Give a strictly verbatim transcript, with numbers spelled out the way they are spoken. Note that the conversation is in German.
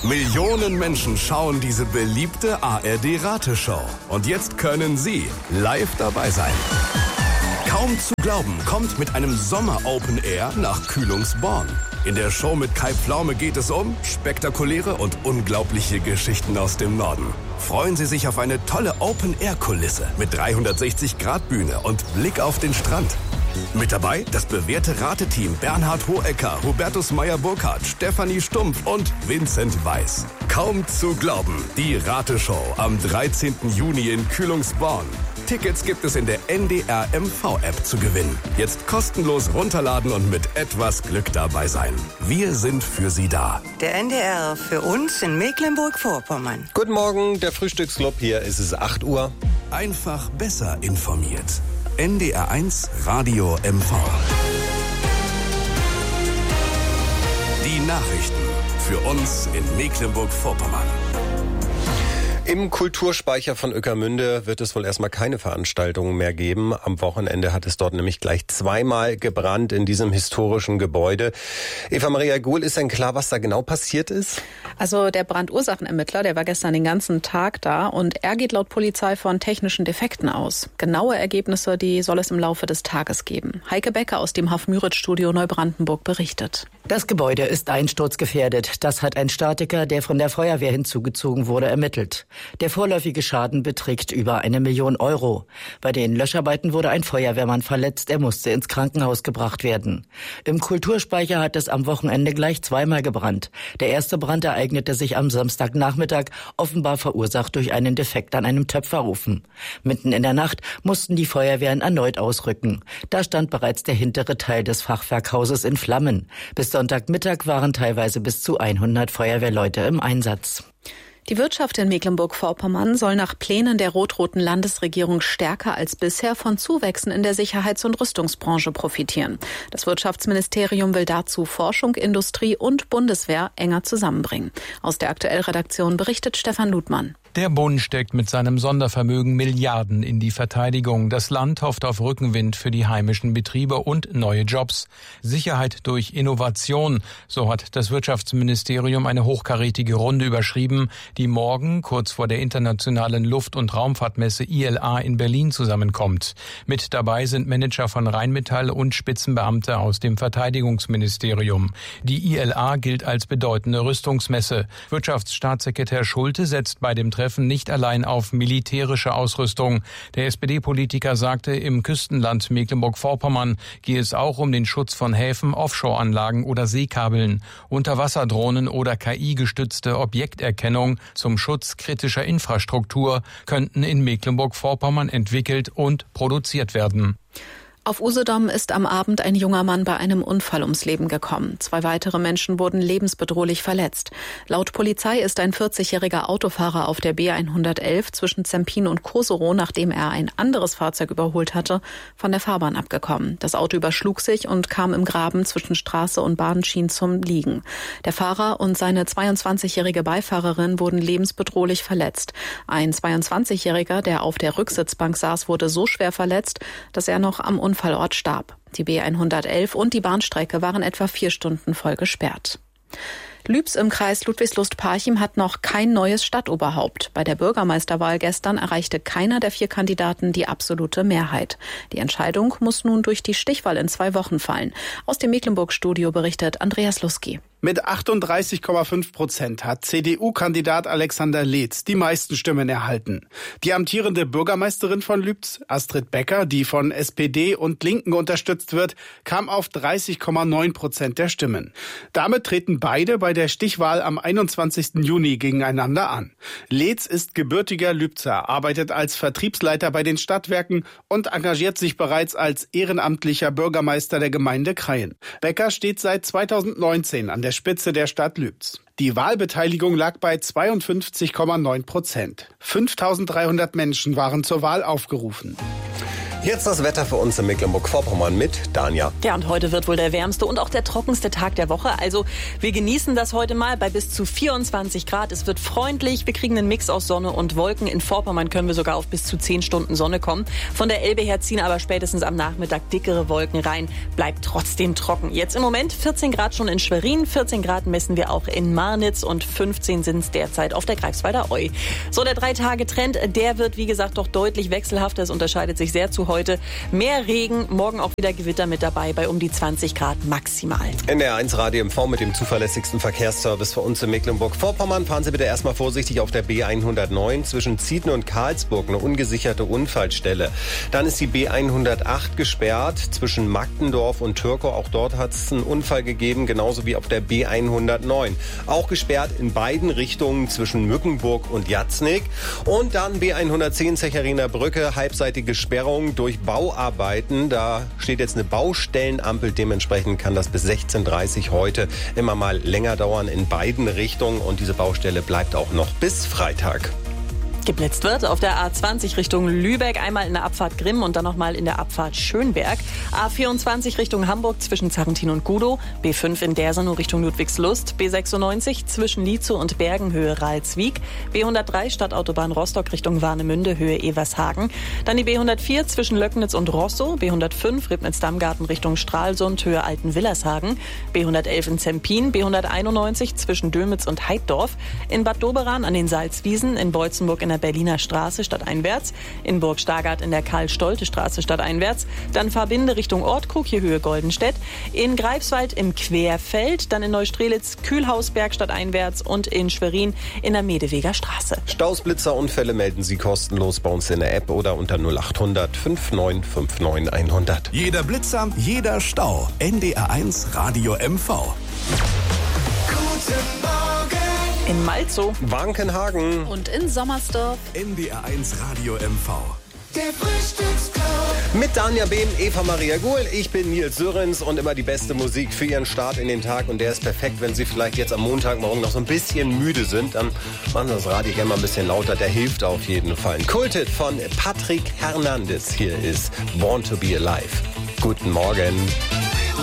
Millionen Menschen schauen diese beliebte A R D-Rateshow. Und jetzt können Sie live dabei sein. Kaum zu glauben kommt mit einem Sommer-Open Air nach Kühlungsborn. In der Show mit Kai Pflaume geht es um spektakuläre und unglaubliche Geschichten aus dem Norden. Freuen Sie sich auf eine tolle Open-Air-Kulisse mit dreihundertsechzig Grad Bühne und Blick auf den Strand. Mit dabei das bewährte Rateteam Bernhard Hohecker, Hubertus Meyer-Burkhardt, Stefanie Stumpf und Vincent Weiss. Kaum zu glauben, die Rateshow am dreizehnten Juni in Kühlungsborn. Tickets gibt es in der N D R M V-App zu gewinnen. Jetzt kostenlos runterladen und mit etwas Glück dabei sein. Wir sind für Sie da. Der N D R für uns in Mecklenburg-Vorpommern. Guten Morgen, der Frühstücksclub. Hier ist es acht Uhr. Einfach besser informiert. N D R eins Radio M V. Die Nachrichten für uns in Mecklenburg-Vorpommern. Im Kulturspeicher von Ueckermünde wird es wohl erstmal keine Veranstaltungen mehr geben. Am Wochenende hat es dort nämlich gleich zweimal gebrannt in diesem historischen Gebäude. Eva Maria Guhl, ist denn klar, was da genau passiert ist? Also der Brandursachenermittler, der war gestern den ganzen Tag da und er geht laut Polizei von technischen Defekten aus. Genaue Ergebnisse, die soll es im Laufe des Tages geben. Heike Becker aus dem Haff-Müritz-Studio Neubrandenburg berichtet. Das Gebäude ist einsturzgefährdet. Das hat ein Statiker, der von der Feuerwehr hinzugezogen wurde, ermittelt. Der vorläufige Schaden beträgt über eine Million Euro. Bei den Löscharbeiten wurde ein Feuerwehrmann verletzt. Er musste ins Krankenhaus gebracht werden. Im Kulturspeicher hat es am Wochenende gleich zweimal gebrannt. Der erste Brand ereignete sich am Samstagnachmittag, offenbar verursacht durch einen Defekt an einem Töpferofen. Mitten in der Nacht mussten die Feuerwehren erneut ausrücken. Da stand bereits der hintere Teil des Fachwerkhauses in Flammen. Bis Sonntagmittag waren teilweise bis zu hundert Feuerwehrleute im Einsatz. Die Wirtschaft in Mecklenburg-Vorpommern soll nach Plänen der rot-roten Landesregierung stärker als bisher von Zuwächsen in der Sicherheits- und Rüstungsbranche profitieren. Das Wirtschaftsministerium will dazu Forschung, Industrie und Bundeswehr enger zusammenbringen. Aus der Aktuell-Redaktion berichtet Stefan Ludmann. Der Bund steckt mit seinem Sondervermögen Milliarden in die Verteidigung. Das Land hofft auf Rückenwind für die heimischen Betriebe und neue Jobs. Sicherheit durch Innovation, so hat das Wirtschaftsministerium eine hochkarätige Runde überschrieben, die morgen kurz vor der internationalen Luft- und Raumfahrtmesse I L A in Berlin zusammenkommt. Mit dabei sind Manager von Rheinmetall und Spitzenbeamte aus dem Verteidigungsministerium. Die I L A gilt als bedeutende Rüstungsmesse. Wirtschaftsstaatssekretär Schulte setzt bei dem Treffen nicht allein auf militärische Ausrüstung. Der S P D-Politiker sagte, im Küstenland Mecklenburg-Vorpommern gehe es auch um den Schutz von Häfen, Offshore-Anlagen oder Seekabeln, Unterwasserdrohnen oder K I-gestützte Objekterkennung zum Schutz kritischer Infrastruktur könnten in Mecklenburg-Vorpommern entwickelt und produziert werden. Auf Usedom ist am Abend ein junger Mann bei einem Unfall ums Leben gekommen. Zwei weitere Menschen wurden lebensbedrohlich verletzt. Laut Polizei ist ein vierzigjähriger Autofahrer auf der B hundertelf zwischen Zempin und Koserow, nachdem er ein anderes Fahrzeug überholt hatte, von der Fahrbahn abgekommen. Das Auto überschlug sich und kam im Graben zwischen Straße und Bahnschienen zum Liegen. Der Fahrer und seine zweiundzwanzigjährige Beifahrerin wurden lebensbedrohlich verletzt. Ein zweiundzwanzigjähriger, der auf der Rücksitzbank saß, wurde so schwer verletzt, dass er noch am Unfall Unfallort starb. Die B hundertelf und die Bahnstrecke waren etwa vier Stunden voll gesperrt. Lübs im Kreis Ludwigslust-Parchim hat noch kein neues Stadtoberhaupt. Bei der Bürgermeisterwahl gestern erreichte keiner der vier Kandidaten die absolute Mehrheit. Die Entscheidung muss nun durch die Stichwahl in zwei Wochen fallen. Aus dem Mecklenburg-Studio berichtet Andreas Luski. Mit achtunddreißig Komma fünf Prozent hat C D U-Kandidat Alexander Leetz die meisten Stimmen erhalten. Die amtierende Bürgermeisterin von Lübz, Astrid Becker, die von S P D und Linken unterstützt wird, kam auf dreißig Komma neun Prozent der Stimmen. Damit treten beide bei der Stichwahl am einundzwanzigsten Juni gegeneinander an. Leetz ist gebürtiger Lübzer, arbeitet als Vertriebsleiter bei den Stadtwerken und engagiert sich bereits als ehrenamtlicher Bürgermeister der Gemeinde Krayen. Becker steht seit zweitausendneunzehn an der Spitze der Stadt Lübz. Die Wahlbeteiligung lag bei zweiundfünfzig Komma neun Prozent. fünftausenddreihundert Menschen waren zur Wahl aufgerufen. Jetzt das Wetter für uns in Mecklenburg-Vorpommern mit Danja. Ja, und heute wird wohl der wärmste und auch der trockenste Tag der Woche. Also wir genießen das heute mal bei bis zu vierundzwanzig Grad. Es wird freundlich. Wir kriegen einen Mix aus Sonne und Wolken. In Vorpommern können wir sogar auf bis zu zehn Stunden Sonne kommen. Von der Elbe her ziehen aber spätestens am Nachmittag dickere Wolken rein. Bleibt trotzdem trocken. Jetzt im Moment vierzehn Grad schon in Schwerin. vierzehn Grad messen wir auch in Marnitz und fünfzehn sind es derzeit auf der Greifswalder Eu. So, der Drei-Tage-Trend, der wird wie gesagt doch deutlich wechselhafter. Es unterscheidet sich sehr zu heute. Mehr Regen, morgen auch wieder Gewitter mit dabei bei um die zwanzig Grad maximal. N D R eins Radio M V mit dem zuverlässigsten Verkehrsservice für uns in Mecklenburg-Vorpommern. Fahren Sie bitte erstmal vorsichtig auf der B hundertneun zwischen Zieten und Karlsburg, eine ungesicherte Unfallstelle. Dann ist die B hundertacht gesperrt zwischen Magdendorf und Türkow. Auch dort hat es einen Unfall gegeben, genauso wie auf der B hundertneun. Auch gesperrt in beiden Richtungen zwischen Mückenburg und Jatznig. Und dann B hundertzehn Zechariner Brücke, halbseitige Sperrung durch Bauarbeiten. Da steht jetzt eine Baustellenampel. Dementsprechend kann das bis sechzehn Uhr dreißig heute immer mal länger dauern in beiden Richtungen. Und diese Baustelle bleibt auch noch bis Freitag. Geblitzt wird auf der A zwanzig Richtung Lübeck, einmal in der Abfahrt Grimm und dann nochmal in der Abfahrt Schönberg. A vierundzwanzig Richtung Hamburg zwischen Zarrentin und Gudow, B fünf in Dersenow Richtung Ludwigslust, B sechsundneunzig zwischen Lietzow und Bergen Höhe Ralswiek, B hundertdrei Stadtautobahn Rostock Richtung Warnemünde Höhe Evershagen, dann die B hundertvier zwischen Löcknitz und Rostow, B hundertfünf Ribnitz-Dammgarten Richtung Stralsund Höhe Altenwillershagen, B hundertelf in Zempin, B hunderteinundneunzig zwischen Dömitz und Heiddorf, in Bad Doberan an den Salzwiesen, in Beutzenburg in der Berliner Straße stadteinwärts, in Burg Stargard in der Karl-Stolte-Straße stadteinwärts, dann Fahrbinde Richtung Ortkrug, hier Höhe Goldenstedt, in Greifswald im Querfeld, dann in Neustrelitz Kühlhausberg stadteinwärts und in Schwerin in der Medeweger Straße. Staus, Blitzer, Unfälle melden Sie kostenlos bei uns in der App oder unter null acht hundert neunundfünfzig neunundfünfzig hundert. Jeder Blitzer, jeder Stau. N D R eins Radio M V. Guten Morgen. In Malzow, Wankenhagen Und in Sommersdorf. N D R eins Radio M V. Der Frühstücksclub. mit Danja Behm, Eva Maria Guhl. Ich bin Nils Sörens und immer die beste Musik für Ihren Start in den Tag. Und der ist perfekt, wenn Sie vielleicht jetzt am Montagmorgen noch so ein bisschen müde sind. Dann machen Sie das Radio gerne mal ein bisschen lauter. Der hilft auf jeden Fall. Ein Kulthit von Patrick Hernandez. Hier ist Born to be Alive. Guten Morgen.